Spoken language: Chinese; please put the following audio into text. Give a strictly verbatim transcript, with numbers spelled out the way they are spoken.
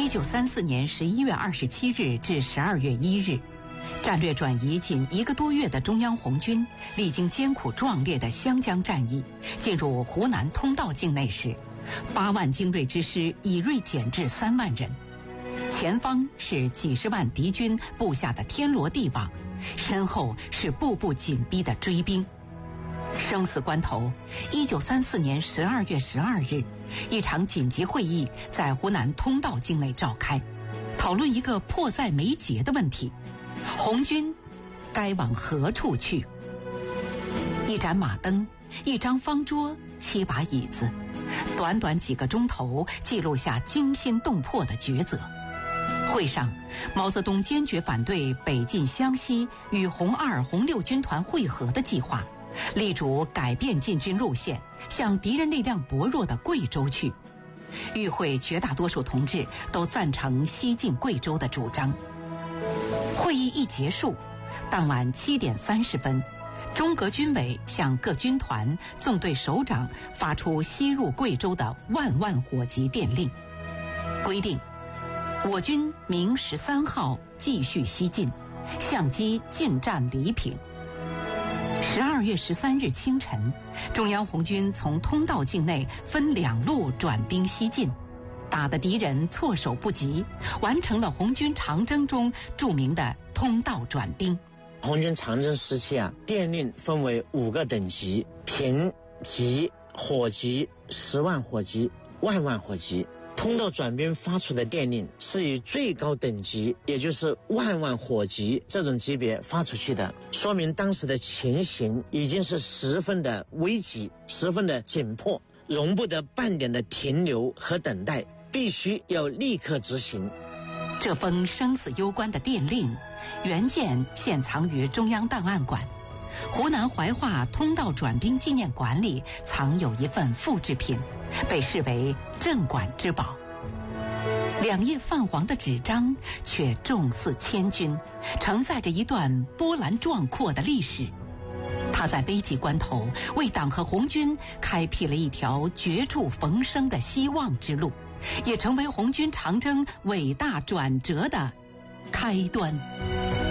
九三四年十一月二十七日至十二月一日，战略转移仅一个多月的中央红军，历经艰苦壮烈的湘江战役，进入湖南通道境内时，八万精锐之师以锐减至三万人，前方是几十万敌军布下的天罗地网，身后是步步紧逼的追兵。生死关头，一九三四年十二月十二日，一场紧急会议在湖南通道境内召开，讨论一个迫在眉睫的问题：红军该往何处去？一盏马灯，一张方桌，七把椅子，短短几个钟头，记录下惊心动魄的抉择。会上，毛泽东坚决反对北进湘西与红二、红六军团会合的计划，力主改变进军路线，向敌人力量薄弱的贵州去。与会绝大多数同志都赞成西进贵州的主张。会议一结束，当晚七点三十分，中革军委向各军团、纵队首长发出西入贵州的万万火急电令，规定我军明十三号继续西进，相机进占黎平。十二月十三日清晨，中央红军从通道境内分两路转兵西进，打得敌人措手不及，完成了红军长征中著名的通道转兵。 红军长征时期啊，电令分为五个等级：平级、火级、十万火级、万万火级。通道转兵发出的电令是以最高等级，也就是万万火急这种级别发出去的，说明当时的情形已经是十分的危急，十分的紧迫，容不得半点的停留和等待，必须要立刻执行。 这封生死攸关的电令原件现藏于中央档案馆，湖南怀化通道转兵纪念馆里藏有一份复制品，被视为镇馆之宝。两页泛黄的纸张却重似千钧，承载着一段波澜壮阔的历史。它在危急关头为党和红军开辟了一条绝处逢生的希望之路，也成为红军长征伟大转折的开端。